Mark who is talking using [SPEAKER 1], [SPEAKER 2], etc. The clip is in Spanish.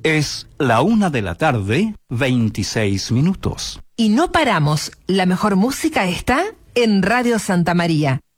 [SPEAKER 1] Es la 1:26 PM.
[SPEAKER 2] Y no paramos. La mejor música está en Radio Santa María.